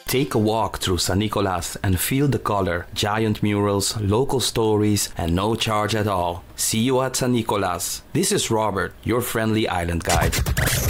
Take a walk through San Nicolas and feel the color, giant murals, local stories, and no charge at all. See you at San Nicolas. This is Robert, your friendly island guide.